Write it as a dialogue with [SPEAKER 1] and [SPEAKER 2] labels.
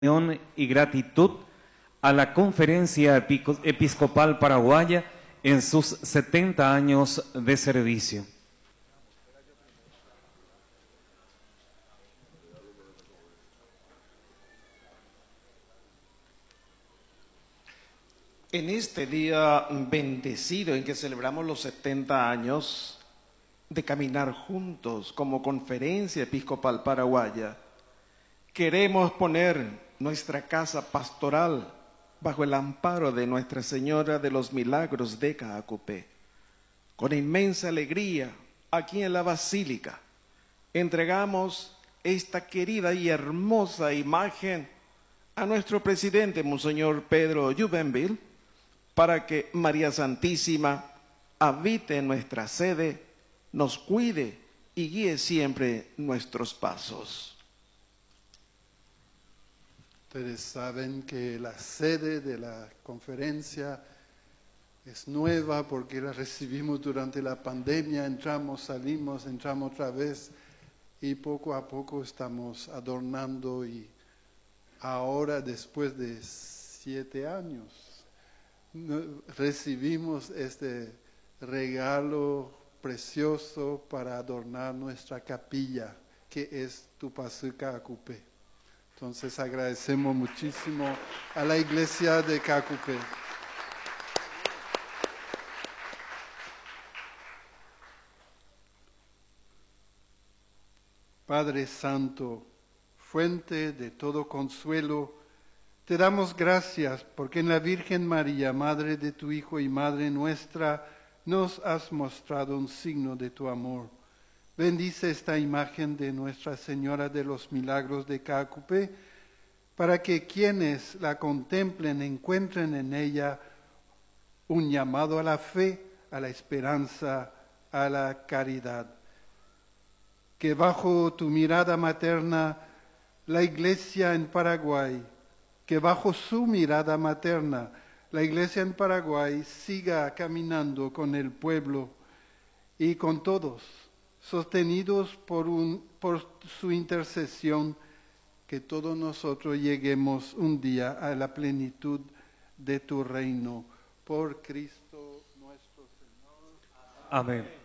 [SPEAKER 1] y gratitud a la Conferencia Episcopal Paraguaya en sus 70 años de servicio.
[SPEAKER 2] En este día bendecido en que celebramos los 70 años de caminar juntos como Conferencia Episcopal Paraguaya, queremos poner nuestra casa pastoral bajo el amparo de Nuestra Señora de los Milagros de Caacupé. Con inmensa alegría, aquí en la Basílica, entregamos esta querida y hermosa imagen a nuestro presidente, Monseñor Pedro Juvenville, para que María Santísima habite en nuestra sede, nos cuide y guíe siempre nuestros pasos.
[SPEAKER 3] Ustedes saben que la sede de la conferencia es nueva porque la recibimos durante la pandemia, entramos, salimos, entramos otra vez y poco a poco estamos adornando y ahora después de 7 años recibimos este regalo precioso para adornar nuestra capilla que es Tupacú Caacupé. Entonces agradecemos muchísimo a la iglesia de Caacupé. Padre Santo, fuente de todo consuelo, te damos gracias porque en la Virgen María, Madre de tu Hijo y Madre nuestra, nos has mostrado un signo de tu amor. Bendice esta imagen de Nuestra Señora de los Milagros de Caacupé, para que quienes la contemplen encuentren en ella un llamado a la fe, a la esperanza, a la caridad. Que bajo tu mirada materna, la Iglesia en Paraguay, que bajo su mirada materna, la Iglesia en Paraguay siga caminando con el pueblo y con todos, sostenidos por su intercesión, que todos nosotros lleguemos un día a la plenitud de tu reino. Por Cristo nuestro Señor.
[SPEAKER 1] Amén.